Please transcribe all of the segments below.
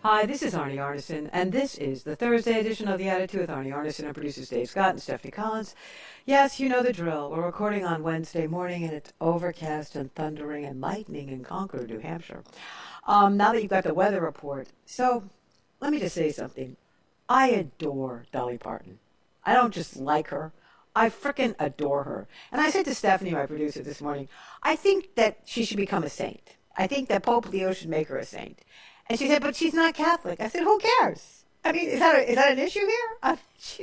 Hi, this is Arnie Arnesen, and this is the Thursday edition of The Attitude with Arnie Arnesen and producers Dave Scott and Stephanie Collins. Yes, you know the drill. We're recording on Wednesday morning, and it's overcast and thundering and lightning in Concord, New Hampshire. Now that you've got the weather report, so let me just say something. I adore Dolly Parton. I don't just like her. I frickin' adore her. And I said to Stephanie, my producer, this morning, I think that she should become a saint. I think that Pope Leo should make her a saint. And she said, but she's not Catholic. I said, who cares? I mean, is that an issue here?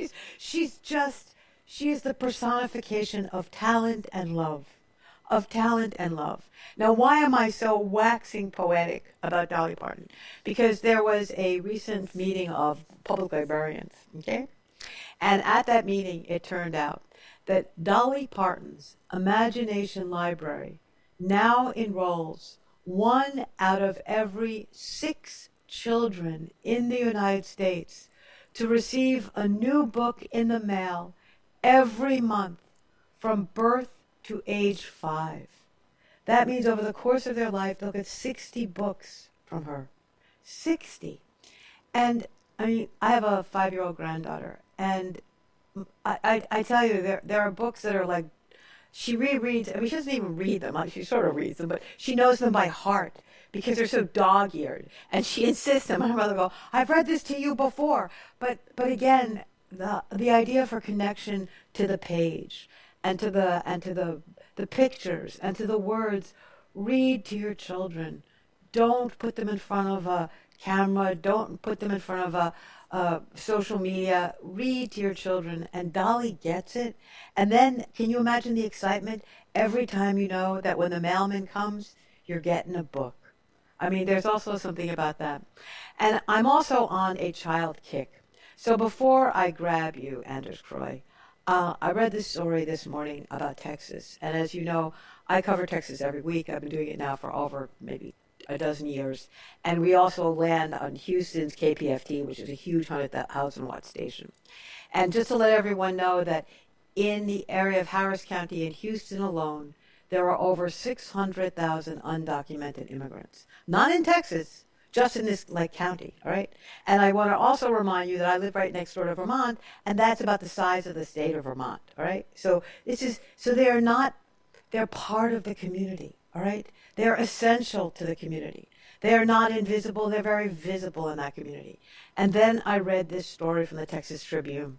She is the personification of talent and love. Of talent and love. Now, why am I so waxing poetic about Dolly Parton? Because there was a recent meeting of public librarians, okay? And at that meeting, it turned out that Dolly Parton's Imagination Library now enrolls 1 out of every 6 children in the United States to receive a new book in the mail every month from birth to age 5. That means over the course of their life, they'll get 60 books from her. 60. And, I mean, I have a 5-year-old granddaughter, and I tell you, there are books that are like, she rereads, I mean, she doesn't even read them. She sort of reads them, but she knows them by heart because they're so dog-eared. And she insists on my mother go, I've read this to you before. But again, the idea for connection to the page and to the pictures and to the words, read to your children. Don't put them in front of a camera. Don't put them in front of a social media. Read to your children, and Dolly gets it. And then, can you imagine the excitement every time you know that when the mailman comes, you're getting a book? I mean, there's also something about that. And I'm also on a child kick. So before I grab you, Anders Croy, I read this story this morning about Texas. And as you know, I cover Texas every week. I've been doing it now for over maybe a dozen years. And we also land on Houston's KPFT, which is a huge 100,000 watt station. And just to let everyone know that in the area of Harris County in Houston alone, there are over 600,000 undocumented immigrants. Not in Texas, just in this county, all right? And I want to also remind you that I live right next door to Vermont, and that's about the size of the state of Vermont, all right? So they're part of the community, all right? They're essential to the community. They are not invisible. They're very visible in that community. And then I read this story from the Texas Tribune.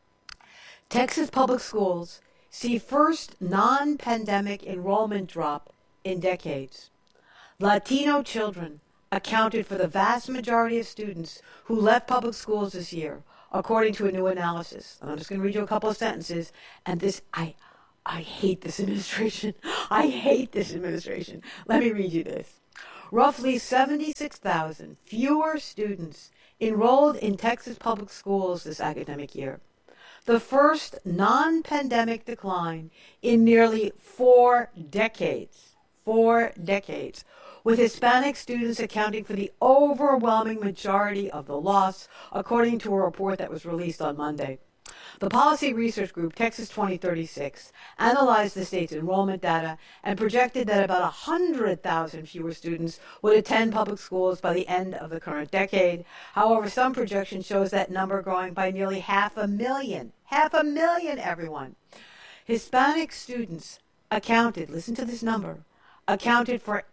Texas public schools see first non-pandemic enrollment drop in decades. Latino children accounted for the vast majority of students who left public schools this year, according to a new analysis. And I'm just going to read you a couple of sentences. And this, I hate this administration. I hate this administration. Let me read you this. Roughly 76,000 fewer students enrolled in Texas public schools this academic year. The first non-pandemic decline in nearly 4 decades. 4 decades. With Hispanic students accounting for the overwhelming majority of the loss, according to a report that was released on Monday. The policy research group, Texas 2036, analyzed the state's enrollment data and projected that about 100,000 fewer students would attend public schools by the end of the current decade. However, some projection shows that number growing by nearly 500,000. 500,000, everyone. Hispanic students accounted, listen to this number, accounted for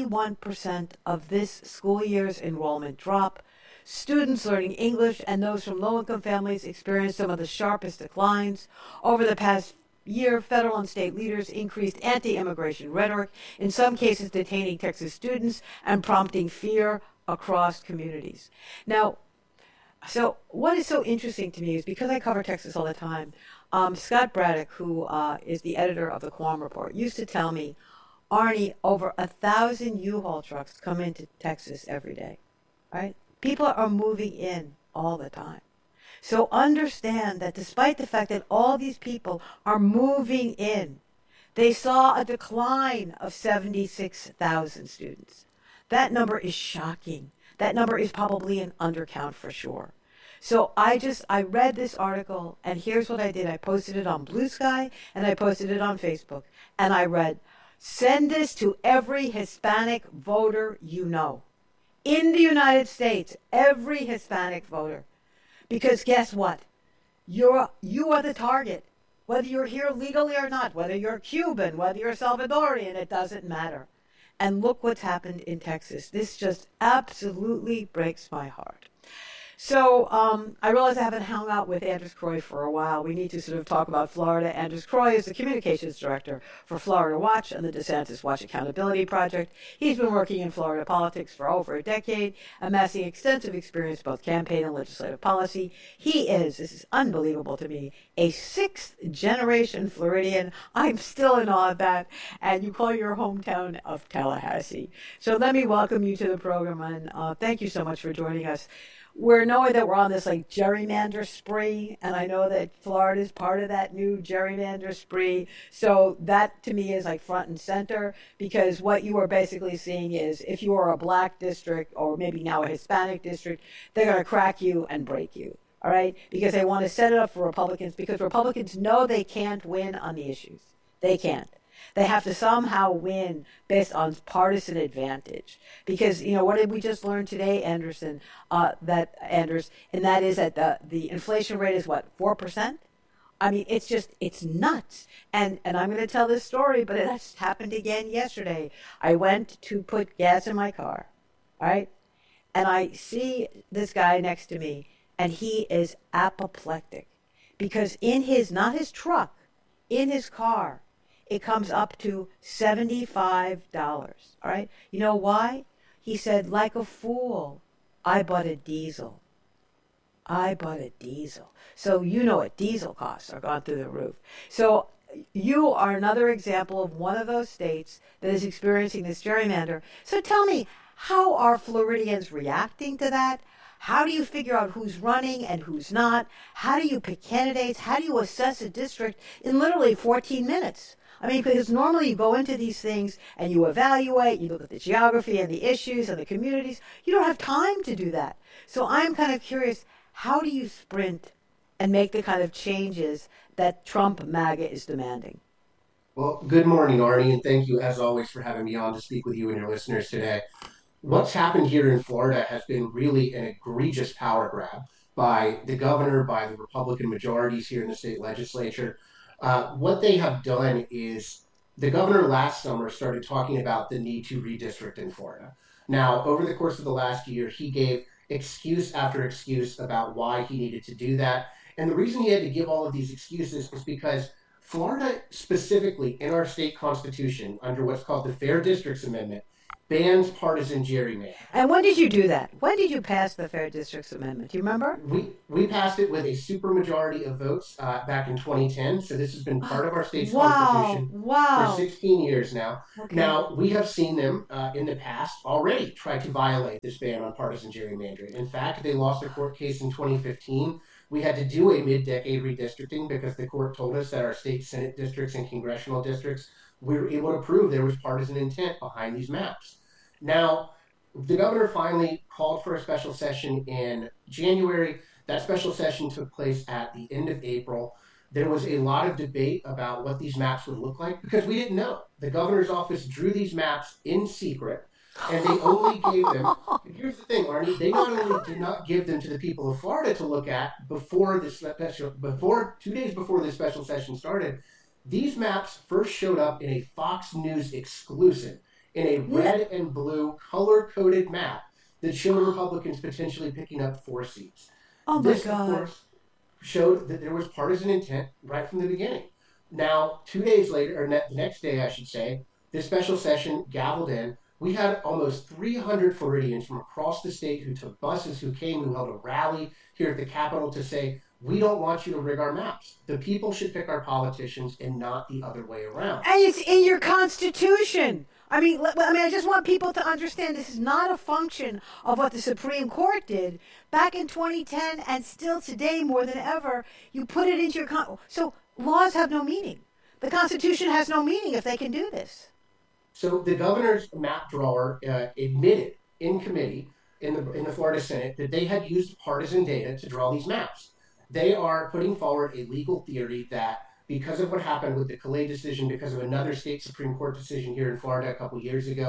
81% of this school year's enrollment drop. Students learning English and those from low-income families experienced some of the sharpest declines. Over the past year, federal and state leaders increased anti-immigration rhetoric, in some cases detaining Texas students and prompting fear across communities. Now, so what is so interesting to me is because I cover Texas all the time, Scott Braddock, who is the editor of the Quam Report, used to tell me, Arnie, over 1,000 U-Haul trucks come into Texas every day, right? People are moving in all the time. So understand that despite the fact that all these people are moving in, they saw a decline of 76,000 students. That number is shocking. That number is probably an undercount for sure. So I read this article, and here's what I did. I posted it on Blue Sky, and I posted it on Facebook. And I read, send this to every Hispanic voter you know. in the United States, every Hispanic voter. Because guess what? You are the target. Whether you're here legally or not, whether you're Cuban, whether you're Salvadorian, it doesn't matter. And look what's happened in Texas. This just absolutely breaks my heart. So I realize I haven't hung out with Anders Croy for a while. We need to sort of talk about Florida. Anders Croy is the communications director for Florida Watch and the DeSantis Watch Accountability Project. He's been working in Florida politics for over a decade, amassing extensive experience both campaign and legislative policy. He is, this is unbelievable to me, a sixth generation Floridian. I'm still in awe of that. And you call your hometown of Tallahassee. So let me welcome you to the program, and thank you so much for joining us. We're knowing that we're on this like gerrymander spree, and I know that Florida is part of that new gerrymander spree. So that to me is like front and center, because what you are basically seeing is if you are a black district or maybe now a Hispanic district, they're going to crack you and break you. All right, because they want to set it up for Republicans, because Republicans know they can't win on the issues. They can't. They have to somehow win based on partisan advantage. Because, you know, what did we just learn today, Anderson? And that is that the inflation rate is what, 4%? I mean, it's nuts. And I'm going to tell this story, but it just happened again yesterday. I went to put gas in my car, all right? And I see this guy next to me, and he is apoplectic. Because in his, not his truck, in his car, it comes up to $75. All right. You know why? He said, like a fool, I bought a diesel. I bought a diesel. So you know what diesel costs are gone through the roof. So you are another example of one of those states that is experiencing this gerrymander. So tell me, how are Floridians reacting to that? How do you figure out who's running and who's not? How do you pick candidates? How do you assess a district in literally 14 minutes? I mean, because normally you go into these things and you evaluate, you look at the geography and the issues and the communities. You don't have time to do that. So I'm kind of curious, how do you sprint and make the kind of changes that Trump MAGA is demanding? Well, good morning, Arnie, and thank you as always for having me on to speak with you and your listeners today. What's happened here in Florida has been really an egregious power grab by the governor, by the Republican majorities here in the state legislature. What they have done is the governor last summer started talking about the need to redistrict in Florida. Now, over the course of the last year, he gave excuse after excuse about why he needed to do that. And the reason he had to give all of these excuses is because Florida, specifically in our state constitution, under what's called the Fair Districts Amendment, bans partisan gerrymandering. And when did you do that? When did you pass the Fair Districts Amendment? Do you remember? We passed it with a supermajority of votes back in 2010. So this has been part of our state's Wow, constitution for wow. 16 years now. Okay. Now we have seen them in the past already try to violate this ban on partisan gerrymandering. In fact, they lost a court case in 2015. We had to do a mid-decade redistricting because the court told us that our state senate districts and congressional districts, we were able to prove there was partisan intent behind these maps. Now, the governor finally called for a special session in January. That special session took place at the end of April. There was a lot of debate about what these maps would look like because we didn't know. The governor's office drew these maps in secret, and they only gave them. Here's the thing, Arnie. They not only did not give them to the people of Florida to look at before 2 days before this special session started. These maps first showed up in a Fox News exclusive in a red and blue color coded map that showed Republicans potentially picking up 4 seats. Oh my This, of God. course, showed that there was partisan intent right from the beginning. Now, 2 days later, or the next day, I should say, this special session gavelled in. We had almost 300 Floridians from across the state who took buses, who came, who held a rally here at the Capitol to say, we don't want you to rig our maps. The people should pick our politicians and not the other way around. And it's in your Constitution. I just want people to understand this is not a function of what the Supreme Court did back in 2010 and still today more than ever. You put it into so laws have no meaning. The Constitution has no meaning if they can do this. So the governor's map drawer admitted in committee in the Florida Senate that they had used partisan data to draw these maps. They are putting forward a legal theory that because of what happened with the Calais decision, because of another state Supreme Court decision here in Florida a couple years ago,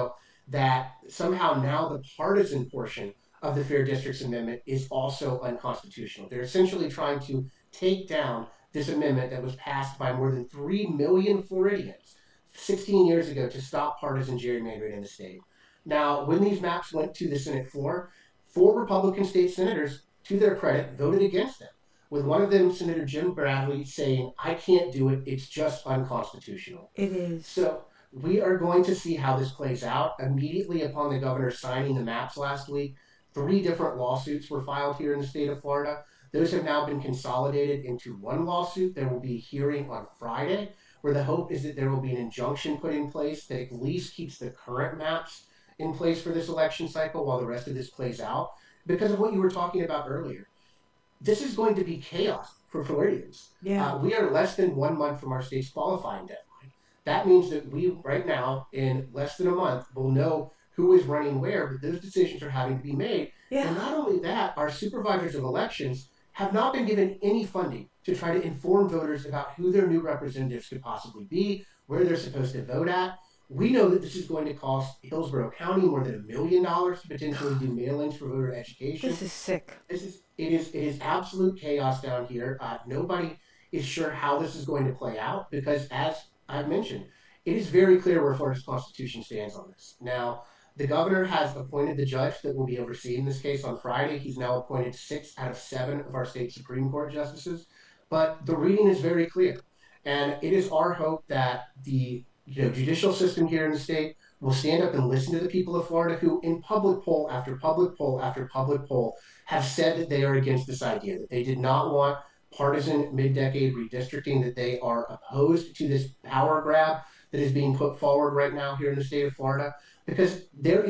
that somehow now the partisan portion of the Fair Districts Amendment is also unconstitutional. They're essentially trying to take down this amendment that was passed by more than 3 million Floridians 16 years ago to stop partisan gerrymandering in the state. Now, when these maps went to the Senate floor, four Republican state senators, to their credit, voted against them, with one of them, Senator Jim Bradley, saying, I can't do it, it's just unconstitutional. It is. So we are going to see how this plays out. Immediately upon the governor signing the maps last week, three different lawsuits were filed here in the state of Florida. Those have now been consolidated into one lawsuit. There will be a hearing on Friday, where the hope is that there will be an injunction put in place that at least keeps the current maps in place for this election cycle while the rest of this plays out. Because of what you were talking about earlier, this is going to be chaos for Floridians. Yeah. We are less than 1 month from our state's qualifying deadline. That means that we, right now, in less than a month, will know who is running where, but those decisions are having to be made. Yeah. And not only that, our supervisors of elections have not been given any funding to try to inform voters about who their new representatives could possibly be, where they're supposed to vote at. We know that this is going to cost Hillsborough County more than $1 million to potentially do mail-ins for voter This education. is sick. It is absolute chaos down here. Nobody is sure how this is going to play out because, as I've mentioned, it is very clear where Florida's Constitution stands on this. Now, the governor has appointed the judge that will be overseeing this case on Friday. He's now appointed 6 out of 7 of our state Supreme Court justices, but the reading is very clear, and it is our hope that the judicial system here in the state will stand up and listen to the people of Florida who, in public poll after public poll after public poll, have said that they are against this idea, that they did not want partisan mid-decade redistricting, that they are opposed to this power grab that is being put forward right now here in the state of Florida, because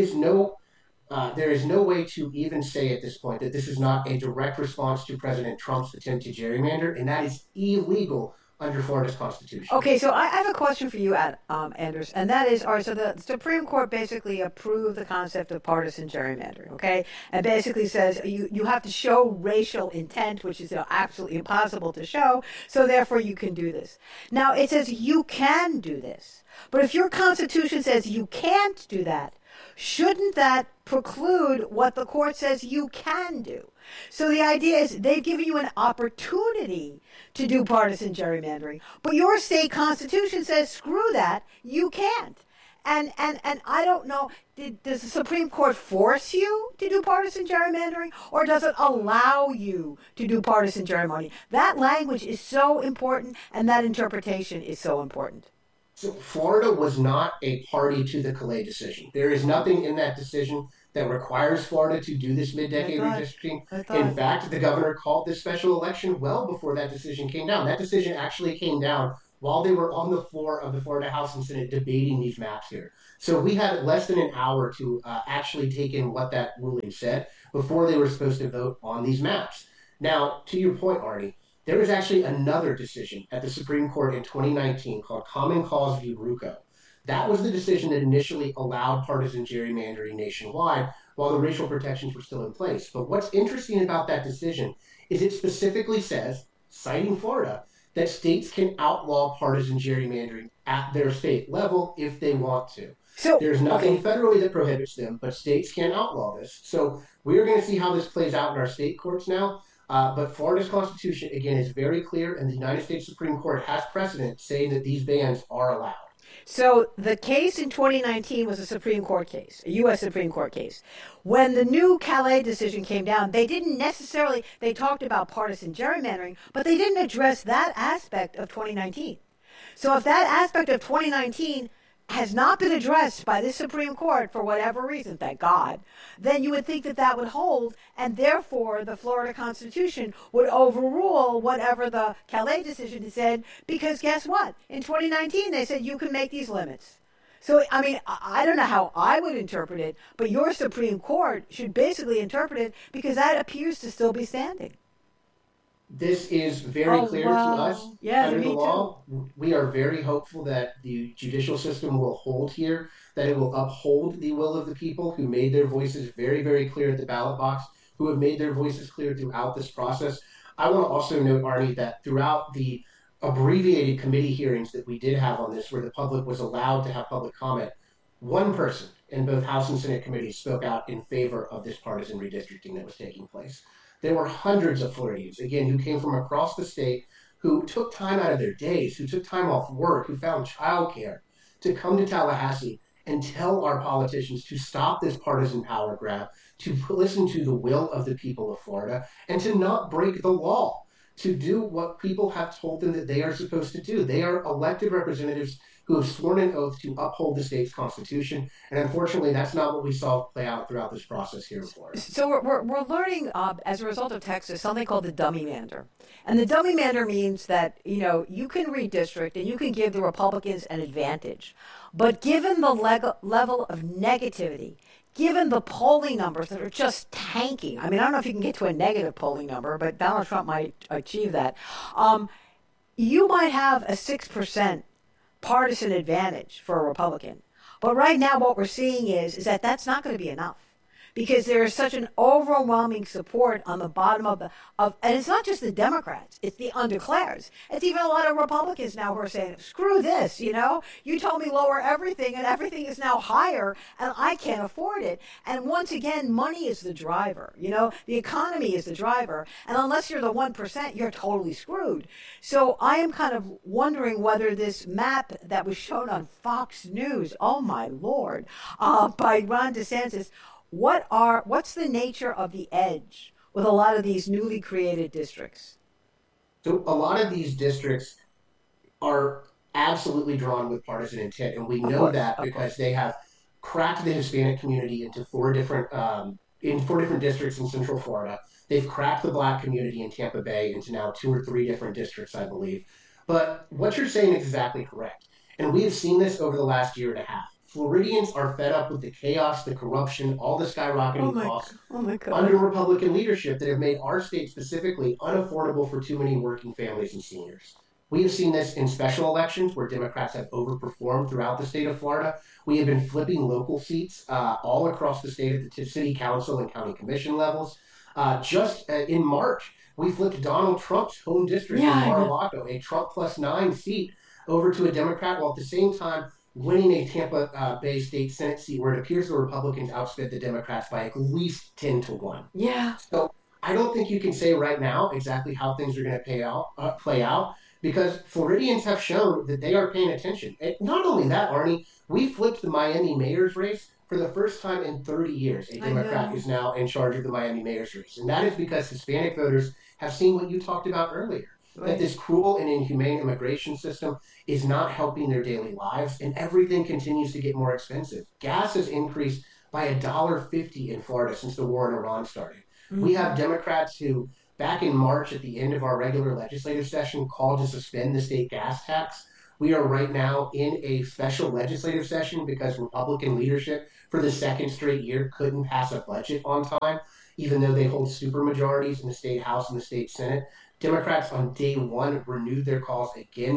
there is no way to even say at this point that this is not a direct response to President Trump's attempt to gerrymander, and that is illegal under Florida's Constitution. Okay, so I have a question for you, Anders, and that is, all right, so the Supreme Court basically approved the concept of partisan gerrymandering, okay, and basically says you have to show racial intent, which is absolutely impossible to show, so therefore you can do this. Now, it says you can do this, but if your Constitution says you can't do that, shouldn't that preclude what the court says you can do? So the idea is they've given you an opportunity to do partisan gerrymandering, but your state constitution says screw that, you can't. And I don't know, does the Supreme Court force you to do partisan gerrymandering, or does it allow you to do partisan gerrymandering? That language is so important, and that interpretation is so important. So Florida was not a party to the Calais decision. There is nothing in that decision that requires Florida to do this I mid-decade thought, redistricting. I In thought, fact, the governor called this special election well before that decision came down. That decision actually came down while they were on the floor of the Florida House and Senate debating these maps here. So we had less than an hour to actually take in what that ruling said before they were supposed to vote on these maps. Now, to your point, Artie, there was actually another decision at the Supreme Court in 2019 called Common Cause v. Ruco. That was the decision that initially allowed partisan gerrymandering nationwide while the racial protections were still in place. But what's interesting about that decision is it specifically says, citing Florida, that states can outlaw partisan gerrymandering at their state level if they want to. so, There's nothing okay, federally that prohibits them, but states can outlaw this. So we're going to see how this plays out in our state courts now. But Florida's Constitution, again, is very clear, and the United States Supreme Court has precedent saying that these bans are allowed. so the case in 2019 was a Supreme Court case, a U.S. Supreme Court case. When the new Calais decision came down, they didn't necessarily, they talked about partisan gerrymandering, but they didn't address that aspect of 2019. So if that aspect of 2019 has not been addressed by the Supreme Court for whatever reason, thank God, then you would think that that would hold, and therefore the Florida Constitution would overrule whatever the Calais decision said, because guess what? In 2019, they said you can make these limits. So, I mean, I don't know how I would interpret it, but your Supreme Court should basically interpret it because that appears to still be standing. This is very Oh, clear to us wow. Yeah, under the me too. law. We are very hopeful that the judicial system will hold here, that it will uphold the will of the people who made their voices very, very clear at the ballot box, who have made their voices clear throughout this process. I want to also note, Arnie, that throughout the abbreviated committee hearings that we did have on this, where the public was allowed to have public comment, one person and both House and Senate committees spoke out in favor of this partisan redistricting that was taking place. There were hundreds of Floridians, again, who came from across the state, who took time out of their days, who took time off work, who found childcare to come to Tallahassee and tell our politicians to stop this partisan power grab, to listen to the will of the people of Florida, and to not break the law, to do what people have told them that they are supposed to do. They are elected representatives who have sworn an oath to uphold the state's constitution. And unfortunately, that's not what we saw play out throughout this process here in Florida. So we're learning as a result of Texas something called the dummy mander. And the dummy mander means that, you can redistrict and you can give the Republicans an advantage. But given the level of negativity, given the polling numbers that are just tanking, I mean, I don't know if you can get to a negative polling number, but Donald Trump might achieve that. You might have a 6% partisan advantage for a Republican. But right now, what we're seeing is that that's not going to be enough because there is such an overwhelming support on the bottom and it's not just the Democrats, it's the undeclares. It's even a lot of Republicans now who are saying, screw this, you told me lower everything and everything is now higher and I can't afford it. And once again, money is the driver, the economy is the driver. And unless you're the 1%, you're totally screwed. So I am kind of wondering whether this map that was shown on Fox News, oh my Lord, by Ron DeSantis, what's the nature of the edge with a lot of these newly created districts? So a lot of these districts are absolutely drawn with partisan intent, and we know that Of because course. they have cracked the Hispanic community into four different districts in Central Florida. They've cracked the Black community in Tampa Bay into now two or three different districts, I believe. But what you're saying is exactly correct, and we have seen this over the last year and a half. Floridians are fed up with the chaos, the corruption, all the Oh skyrocketing my, costs oh my under gosh. Republican leadership that have made our state specifically unaffordable for too many working families and seniors. We have seen this in special elections where Democrats have overperformed throughout the state of Florida. We have been flipping local seats all across the state at the city council and county commission levels. Just in March, we flipped Donald Trump's home district Yeah, in I know. Mar-a-Lago, a Trump +9 seat, over to a Democrat, while at the same time winning a Tampa Bay State Senate seat where it appears the Republicans outspent the Democrats by at least 10-1. Yeah. So I don't think you can say right now exactly how things are going to play out, because Floridians have shown that they are paying attention. And not only that, Arnie, we flipped the Miami mayor's race for the first time in 30 years. A I Democrat know. is now in charge of the Miami mayor's race. And that is because Hispanic voters have seen what you talked about earlier, that Right. this cruel and inhumane immigration system is not helping their daily lives, and everything continues to get more expensive. Gas has increased by $1.50 in Florida since the war in Iran started. We have Hmm. Democrats who, back in March at the end of our regular legislative session, called to suspend the state gas tax. We are right now in a special legislative session because Republican leadership for the second straight year couldn't pass a budget on time, even though they hold supermajorities in the state House and the state Senate. Democrats on day one renewed their calls again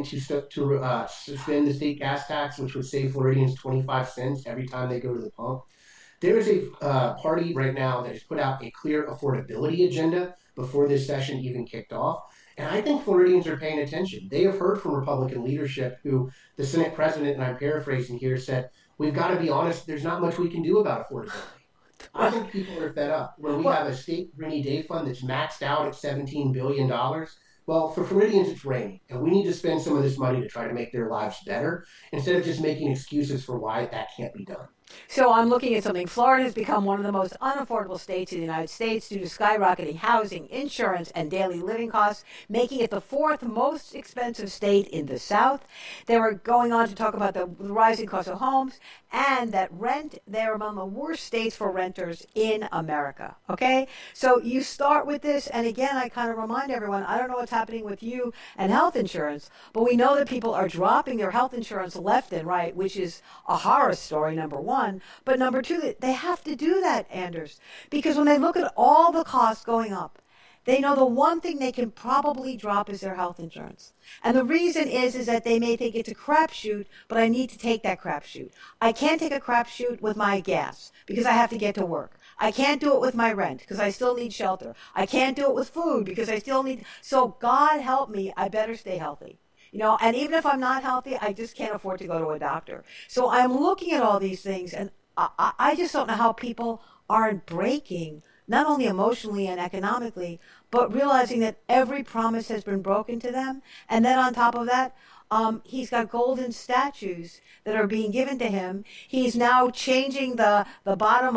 to suspend the state gas tax, which would save Floridians 25 cents every time they go to the pump. There is a party right now that has put out a clear affordability agenda before this session even kicked off. And I think Floridians are paying attention. They have heard from Republican leadership, who the Senate president, and I'm paraphrasing here, said, we've got to be honest, there's not much we can do about affordability. I Well, think people are fed up. When we well, have a state rainy day fund that's maxed out at $17 billion, well, for Floridians, it's raining. And we need to spend some of this money to try to make their lives better instead of just making excuses for why that can't be done. so I'm looking at something. Florida has become one of the most unaffordable states in the United States due to skyrocketing housing, insurance, and daily living costs, making it the fourth most expensive state in the South. They were going on to talk about the rising cost of homes and that they're among the worst states for renters in America. Okay? So you start with this, and again, I kind of remind everyone, I don't know what's happening with you and health insurance, but we know that people are dropping their health insurance left and right, which is a horror story, number one. But number two, they have to do that, Anders, because when they look at all the costs going up, they know the one thing they can probably drop is their health insurance. And the reason is that they may think it's a crapshoot, but I need to take that crapshoot. I can't take a crapshoot with my gas because I have to get to work. I can't do it with my rent because I still need shelter. I can't do it with food because I still need. So God help me, I better stay healthy. And even if I'm not healthy, I just can't afford to go to a doctor. So I'm looking at all these things, and I just don't know how people aren't breaking, not only emotionally and economically, but realizing that every promise has been broken to them. And then on top of that, he's got golden statues that are being given to him. He's now changing the bottom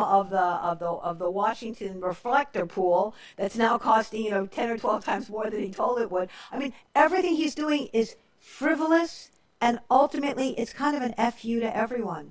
of the Washington reflector pool that's now costing 10 or 12 times more than he told it would. I mean, everything he's doing is frivolous, and ultimately it's kind of an fu to everyone.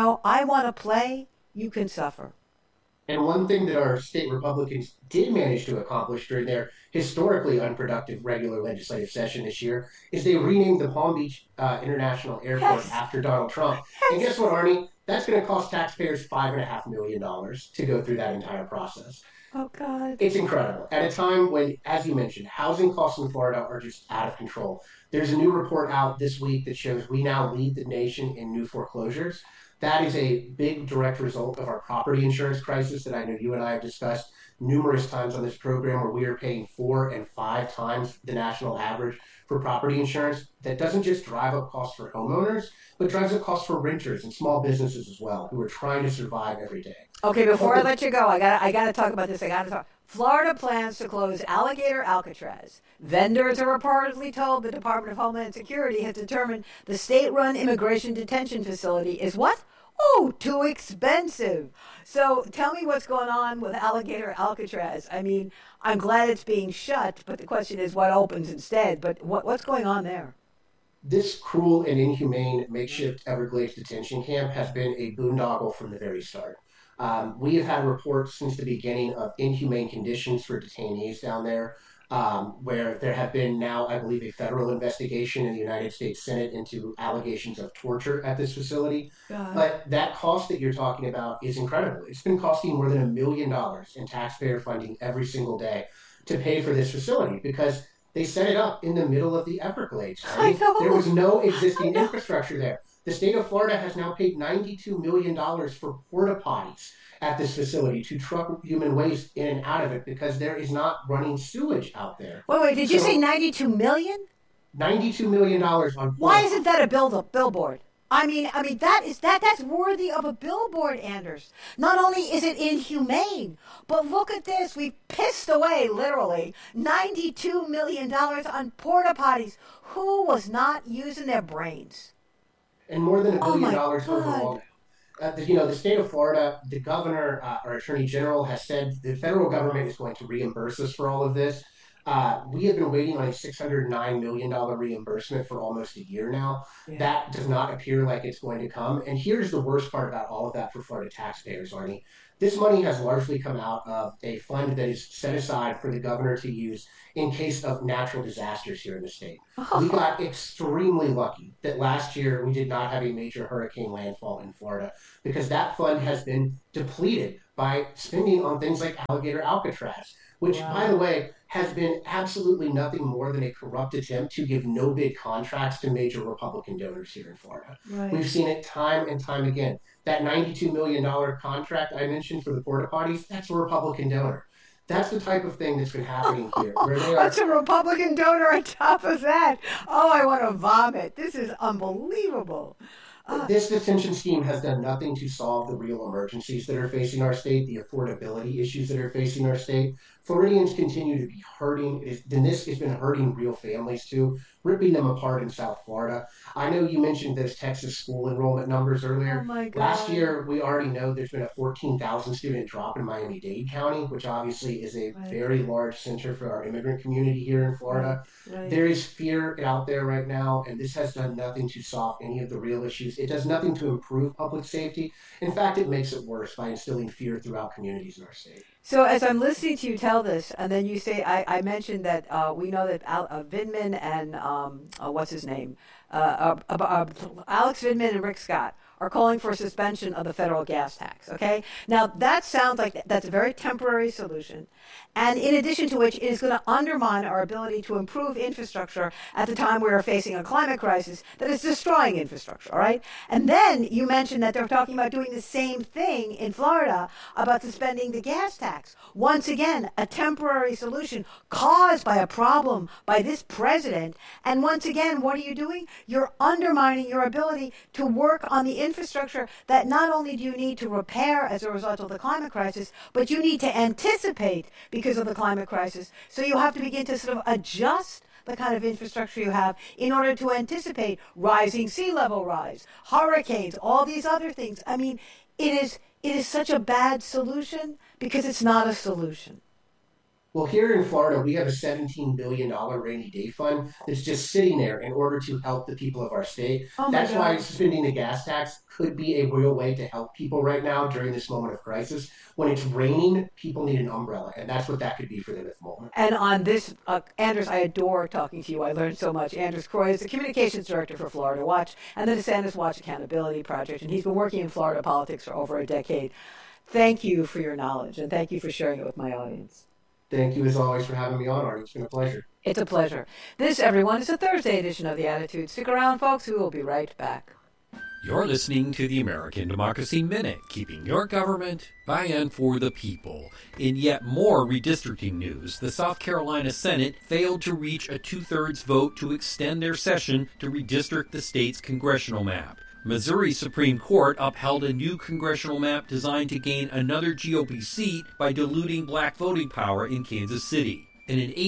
I want to play, you can suffer. And one thing that our state Republicans did manage to accomplish during their historically unproductive regular legislative session this year is they renamed the Palm Beach International Airport Yes, after Donald Trump. And guess yes. what, Arnie? That's going to cost taxpayers $5.5 million to go through that entire process. Oh God. It's incredible. At a time when, as you mentioned, housing costs in Florida are just out of control. There's a new report out this week that shows we now lead the nation in new foreclosures. That is a big direct result of our property insurance crisis that I know you and I have discussed numerous times on this program, where we are paying 4 and 5 times the national average for property insurance. That doesn't just drive up costs for homeowners, but drives up costs for renters and small businesses as well, who are trying to survive every day. Okay, But before I the let you go, I gotta talk about this. I gotta talk. Florida plans to close Alligator Alcatraz. Vendors are reportedly told the Department of Homeland Security has determined the state-run immigration detention facility is what? Oh, too expensive. So tell me what's going on with Alligator Alcatraz. I mean, I'm glad it's being shut, but the question is what opens instead. But what's going on there? This cruel and inhumane makeshift Everglades detention camp has been a boondoggle from the very start. We have had reports since the beginning of inhumane conditions for detainees down there, where there have been now, I believe, a federal investigation in the United States Senate into allegations of torture at this facility. God. But that cost that you're talking about is incredible. It's been costing more than $1 million in taxpayer funding every single day to pay for this facility, because they set it up in the middle of the Everglades, I Arnie. There know. was no I existing know. infrastructure there. The state of Florida has now paid $92 million for porta potties at this facility to truck human waste in and out of it, because there is not running sewage out there. Wait, did you say So 92 million? $92 million on Why porta isn't that a potties. billboard? I mean that's worthy of a billboard, Anders. Not only is it inhumane, but look at this. We pissed away literally $92 million on porta potties. Who was not using their brains? And more than a Oh billion my dollars overall God. now. The state of Florida, the governor, our attorney general, has said the federal government is going to reimburse us for all of this. We have been waiting on a $609 million reimbursement for almost a year now. Yeah. That does not appear like it's going to come. And here's the worst part about all of that for Florida taxpayers, Arnie. This money has largely come out of a fund that is set aside for the governor to use in case of natural disasters here in the state. We got extremely lucky that last year we did not have a major hurricane landfall in Florida, because that fund has been depleted by spending on things like Alligator Alcatraz, which, by the Wow. way, has been absolutely nothing more than a corrupt attempt to give no bid contracts to major Republican donors here in Florida. Right. We've seen it time and time again. That $92 million contract I mentioned for the porta potties, that's a Republican donor. That's the type of thing that's been happening here, where they What's are. a Republican donor on top of that? Oh, I want to vomit. This is unbelievable. Uh, This detention scheme has done nothing to solve the real emergencies that are facing our state, the affordability issues that are facing our state. Floridians continue to be hurting. Then this has been hurting real families too, ripping them apart in South Florida. I know you mentioned those Texas school enrollment numbers oh earlier. my Last God. year, we already know there's been a 14,000 student drop in Miami-Dade County, which obviously is a Right. very large center for our immigrant community here in Right. Florida. Right. There is fear out there right now, and this has done nothing to solve any of the real issues. It does nothing to improve public safety. In fact, it makes it worse by instilling fear throughout communities in our state. So as I'm listening to you tell this, and then you say, I mentioned that we know that Vindman and what's his name, Alex Vindman and Rick Scott are calling for a suspension of the federal gas tax. Okay, now that sounds like that's a very temporary solution, and in addition to which, it is going to undermine our ability to improve infrastructure at the time we are facing a climate crisis that is destroying infrastructure. All right, and then you mentioned that they're talking about doing the same thing in Florida about suspending the gas tax. Once again, a temporary solution caused by a problem by this president. And once again, what are you doing? You're undermining your ability to work on the infrastructure that not only do you need to repair as a result of the climate crisis, but you need to anticipate because of the climate crisis. So you have to begin to sort of adjust the kind of infrastructure you have in order to anticipate rising sea level rise, hurricanes, all these other things. I mean, it is such a bad solution because it's not a solution. Well, here in Florida, we have a $17 billion rainy day fund that's just sitting there in order to help the people of our state. Oh my That's why God. suspending the gas tax could be a real way to help people right now during this moment of crisis. When it's raining, people need an umbrella, and that's what that could be for them at the moment. And on this, Anders, I adore talking to you. I learned so much. Anders Croy is the communications director for Florida Watch and the DeSantis Watch Accountability Project, and he's been working in Florida politics for over a decade. Thank you for your knowledge, and thank you for sharing it with my audience. Thank you, as always, for having me on, Artie. It's been a pleasure. It's a pleasure. This, everyone, is a Thursday edition of The Attitude. Stick around, folks. We will be right back. You're listening to the American Democracy Minute, keeping your government by and for the people. In yet more redistricting news, the South Carolina Senate failed to reach a 2/3 vote to extend their session to redistrict the state's congressional map. Missouri Supreme Court upheld a new congressional map designed to gain another GOP seat by diluting black voting power in Kansas City. In an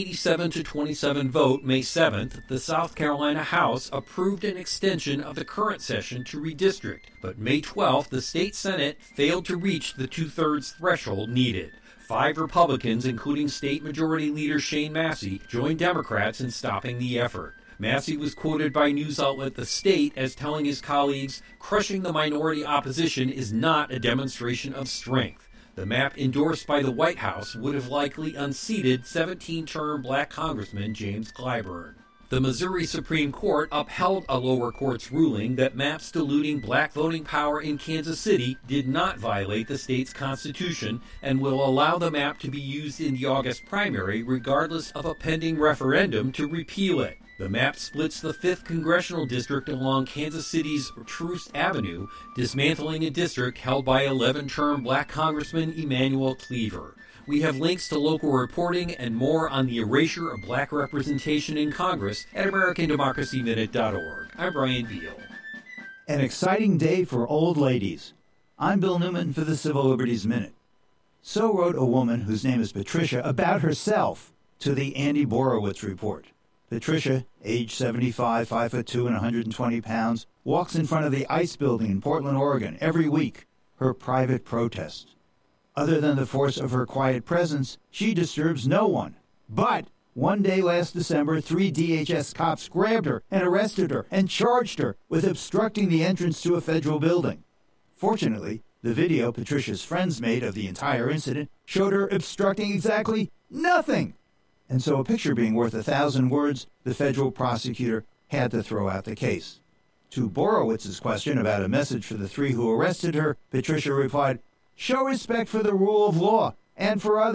87-27 vote May 7th, the South Carolina House approved an extension of the current session to redistrict, but May 12th, the state Senate failed to reach the 2/3 threshold needed. 5 Republicans, including State Majority Leader Shane Massey, joined Democrats in stopping the effort. Massey was quoted by news outlet The State as telling his colleagues, "Crushing the minority opposition is not a demonstration of strength." The map endorsed by the White House would have likely unseated 17-term black Congressman James Clyburn. The Missouri Supreme Court upheld a lower court's ruling that maps diluting black voting power in Kansas City did not violate the state's constitution and will allow the map to be used in the August primary regardless of a pending referendum to repeal it. The map splits the 5th congressional district along Kansas City's Troost Avenue, dismantling a district held by 11-term black Congressman Emanuel Cleaver. We have links to local reporting and more on the erasure of black representation in Congress at AmericanDemocracyMinute.org. I'm Brian Beal. An exciting day for old ladies. I'm Bill Newman for the Civil Liberties Minute. So wrote a woman whose name is Patricia about herself to the Andy Borowitz Report. Patricia, age 75, 5'2", and 120 pounds, walks in front of the ICE building in Portland, Oregon every week, her private protest. Other than the force of her quiet presence, she disturbs no one. But one day last December, 3 DHS cops grabbed her and arrested her and charged her with obstructing the entrance to a federal building. Fortunately, the video Patricia's friends made of the entire incident showed her obstructing exactly nothing. And so a picture being worth 1,000 words, the federal prosecutor had to throw out the case. To Borowitz's question about a message for the 3 who arrested her, Patricia replied, "Show respect for the rule of law and for others."